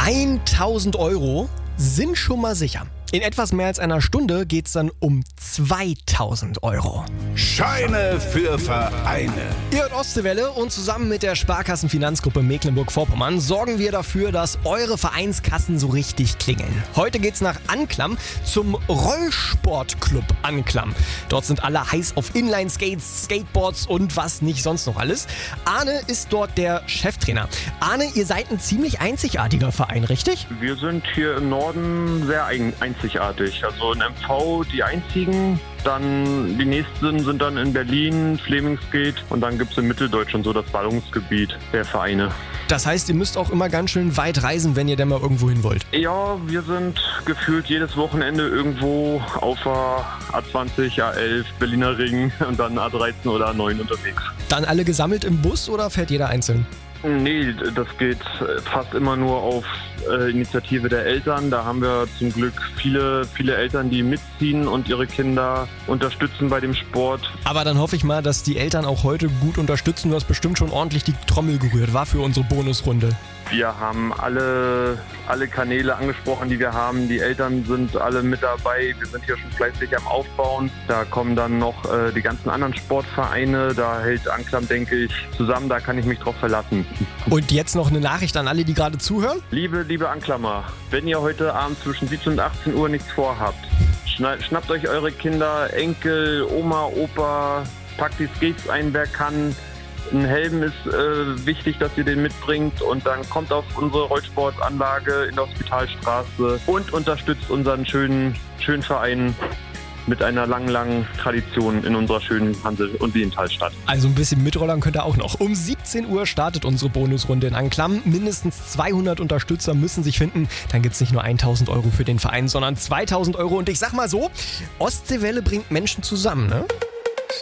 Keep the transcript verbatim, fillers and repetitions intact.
tausend Euro sind schon mal sicher. In etwas mehr als einer Stunde geht es dann um zweitausend Euro. Scheine für Vereine. Ihr hört Ostseewelle und zusammen mit der Sparkassenfinanzgruppe Mecklenburg-Vorpommern sorgen wir dafür, dass eure Vereinskassen so richtig klingeln. Heute geht's nach Anklam zum Rollsportclub Anklam. Dort sind alle heiß auf Inline-Skates, Skateboards und was nicht sonst noch alles. Arne ist dort der Cheftrainer. Arne, ihr seid ein ziemlich einzigartiger Verein, richtig? Wir sind hier im Norden sehr ein- einzigartig. Also in M V die einzigen, dann die nächsten sind dann in Berlin, Flemingskate und dann gibt es in Mitteldeutschland so das Ballungsgebiet der Vereine. Das heißt, ihr müsst auch immer ganz schön weit reisen, wenn ihr denn mal irgendwo hin wollt. Ja, wir sind gefühlt jedes Wochenende irgendwo auf der A zwanzig, A elf, Berliner Ring und dann A dreizehn oder A neun unterwegs. Dann alle gesammelt im Bus oder fährt jeder einzeln? Nee, das geht fast immer nur auf äh, Initiative der Eltern. Da haben wir zum Glück viele, viele Eltern, die mitziehen und ihre Kinder unterstützen bei dem Sport. Aber dann hoffe ich mal, dass die Eltern auch heute gut unterstützen. Du hast bestimmt schon ordentlich die Trommel gerührt, war für unsere Bonusrunde. Wir haben alle, alle Kanäle angesprochen, die wir haben. Die Eltern sind alle mit dabei. Wir sind hier schon fleißig am Aufbauen. Da kommen dann noch äh, die ganzen anderen Sportvereine. Da hält Anklam, denke ich, zusammen. Da kann ich mich drauf verlassen. Und jetzt noch eine Nachricht an alle, die gerade zuhören. Liebe, liebe Anklammer, wenn ihr heute Abend zwischen siebzehn und achtzehn Uhr nichts vorhabt, schna- schnappt euch eure Kinder, Enkel, Oma, Opa, packt die Skates ein, wer kann. Ein Helm ist äh, wichtig, dass ihr den mitbringt und dann kommt auf unsere Rollsportanlage in der Hospitalstraße und unterstützt unseren schönen, schönen Verein mit einer langen, langen Tradition in unserer schönen Hansel- und Lilienthalstadt. Also ein bisschen mitrollern könnt ihr auch noch. Um siebzehn Uhr startet unsere Bonusrunde in Anklam. Mindestens zweihundert Unterstützer müssen sich finden. Dann gibt es nicht nur tausend Euro für den Verein, sondern zweitausend Euro. Und ich sag mal so, Ostseewelle bringt Menschen zusammen, ne?